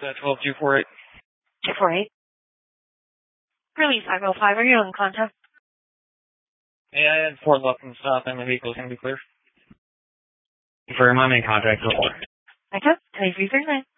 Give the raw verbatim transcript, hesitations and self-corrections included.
uh, twelve two four eight. two four eight. Release five oh five, are you in contact? Yeah, I had four left in stop and the vehicle's going to be clear. Confirm, I'm in contact before. Okay, three three three nine.